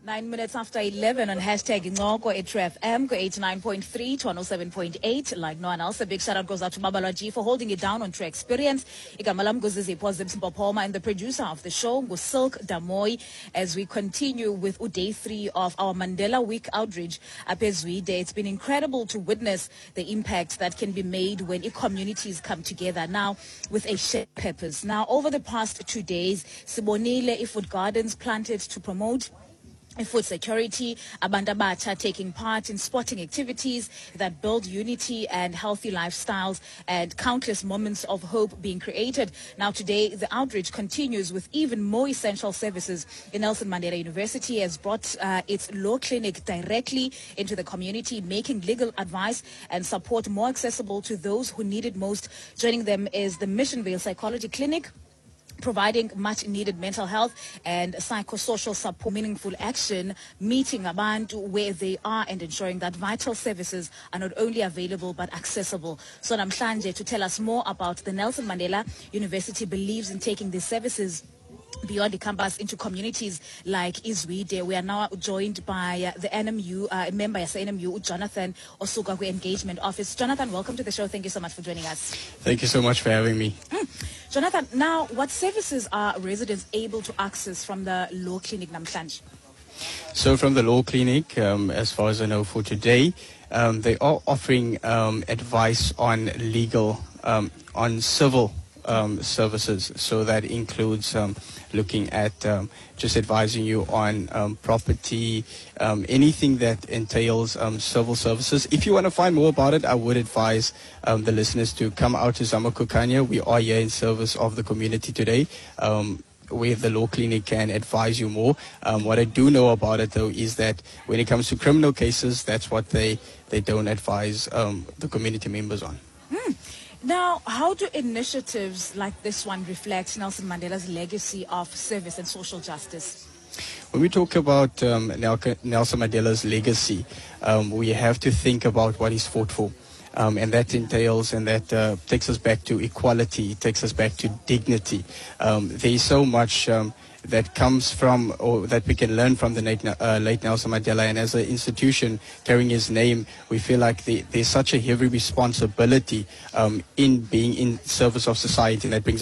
9 minutes after 11 on hashtag Ngoko FM, 89.3 to 107.8. Like no one else, a big shout out goes out to Babalwa G for holding it down on True Experience. Igamalam Guzizi Pozibs Mpopoma, and the producer of the show, Silk Damoy, as we continue with day 3 of our Mandela Week outreach. It's been incredible to witness the impact that can be made when communities come together now with a shared purpose. Now, over the past 2 days, Sibonile Food Gardens planted to promote food security, Abantu Abatsha taking part in sporting activities that build unity and healthy lifestyles, and countless moments of hope being created. Now today, the outreach continues with even more essential services. Nelson Mandela University has brought its law clinic directly into the community, making legal advice and support more accessible to those who need it most. Joining them is the Missionvale Psychology Clinic, providing much needed mental health and psychosocial support, meaningful action, meeting abantu where they are and ensuring that vital services are not only available but accessible. So namhlanje, to tell us more about the Nelson Mandela University believes in taking these services beyond the campus into communities like Izwide. We are now joined by the NMU, a member of NMU, Jonathan Osuka, Engagement Office. Jonathan, welcome to the show. Thank you so much for joining us. Thank you so much for having me. Jonathan, now what services are residents able to access from the law clinic namhlanje? So from the law clinic, as far as I know for today, they are offering advice on legal, on civil services. So that includes looking at just advising you on property, anything that entails civil services. If you want to find more about it, I would advise the listeners to come out to Zamakukanya. We are here in service of the community today, where the law clinic can advise you more. What I do know about it, though, is that when it comes to criminal cases, that's what they don't advise the community members on. Now, how do initiatives like this one reflect Nelson Mandela's legacy of service and social justice? When we talk about Nelson Mandela's legacy, we have to think about what he's fought for. And that entails, and that takes us back to equality, takes us back to dignity. There's so much that comes from, or that we can learn from the late Nelson Mandela. And as an institution carrying his name, we feel like there's such a heavy responsibility in being in service of society, and that brings